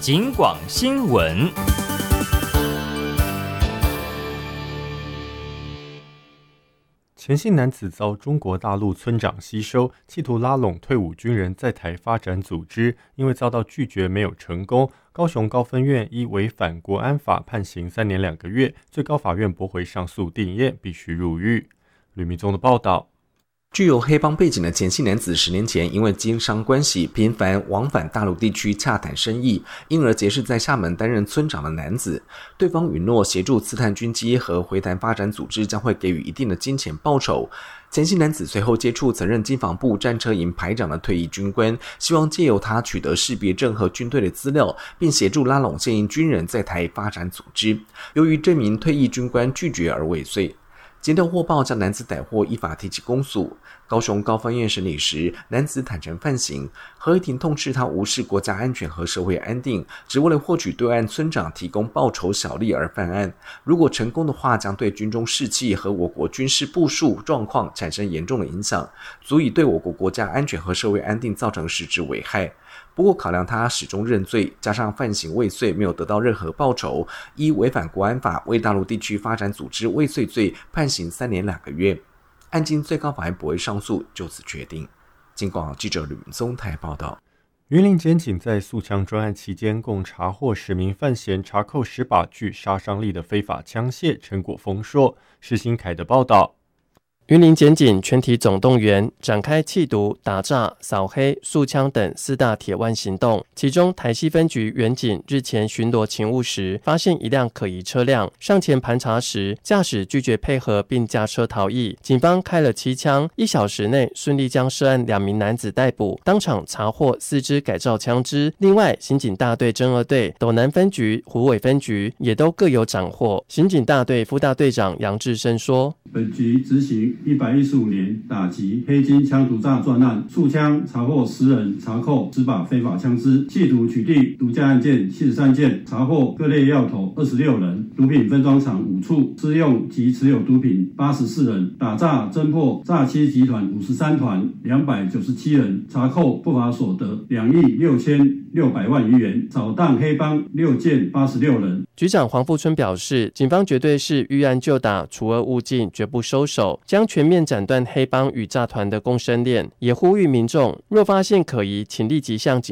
警广新闻。 前姓男子遭中国大陆村长吸收，企图拉拢退伍军人在台发展组织，因为遭到拒绝没有成功，高雄高分院依违反国安法判刑3年2个月，最高法院驳回上诉定谳，必须入狱。吕明宗的报道。 具有黑帮背景的前姓男子10年前因为经商关系频繁往返大陆地区洽谈生意，因而结识在厦门担任村长的男子。对方允诺协助刺探军机和回台发展组织将会给予一定的金钱报酬。前姓男子随后接触曾任经防部战车营排长的退役军官，希望借由他取得识别证和军队的资料，并协助拉拢现役军人在台发展组织。由于这名退役军官拒绝而未遂，检调获报将男子逮获，依法提起公诉。高雄高分院审理时，男子坦诚犯行。合议庭痛斥他无视国家安全和社会安定，只为了获取对岸村长提供报酬小利而犯案。如果成功的话，将对军中士气和我国军事部署状况产生严重的影响，足以对我国国家安全和社会安定造成实质危害。不过考量他始终认罪，加上犯行未遂，没有得到任何报酬，依违反国安法为大陆地区发展组织未遂罪判刑3年2个月。案经最高法院驳回上诉，就此决定。警广记者吕明宗台报道。 云林检警在诉枪专案期间，共查获10名犯嫌，查扣10把具杀伤力的非法枪械，成果丰硕。施新凯的报道。 云林检警全体总动员，展开缉毒、打诈、扫黑、诉枪等4大铁腕行动。其中，台西分局员警日前巡逻勤务时，发现一辆可疑车辆，上前盘查时，驾驶拒绝配合并驾车逃逸。警方开了7枪，1小时内顺利将涉案2名男子逮捕，当场查获4支改造枪支。另外，刑警大队侦二队、斗南分局、虎尾分局也都各有斩获。刑警大队副大队长杨志生说：“ 本局执行115年打击黑金枪毒诈专案，数枪查获10人，查扣10把非法枪支，企图取缔毒驾案件73件，查获各类药头26人，毒品分装厂5处，私用及持有毒品84人，打诈侦破诈欺集团53团297人，查扣不法所得2亿6600万余元，扫荡黑帮6件86人。” 局长黄富春表示，警方绝对是遇案就打，除恶务尽，绝不收手，将全面斩断黑帮与诈团的共生链，也呼吁民众若发现可疑，请立即向警